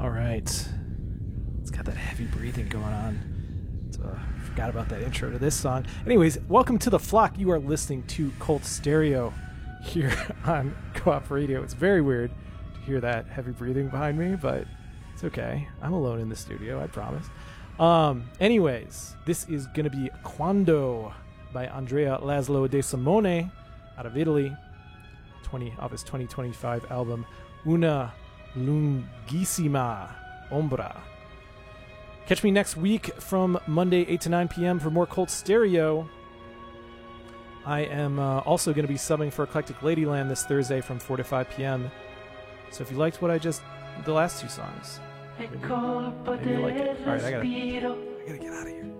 All right. It's got that heavy breathing going on. Forgot about that intro to this song. Anyways, welcome to The Flock. You are listening to Cult Stereo here on Co-op Radio. It's very weird to hear that heavy breathing behind me, but it's okay. I'm alone in the studio, I promise. Anyways, this is going to be Quando by Andrea Laszlo De Simone out of Italy, off his 2025 album Una Lunghissima Ombra. Catch me next week from Monday 8 to 9 p.m. for more Cult Stereo. I am also going to be subbing for Eclectic Ladyland this Thursday from 4 to 5 p.m. So if you liked the last two songs, maybe you like it. All right, I gotta get out of here.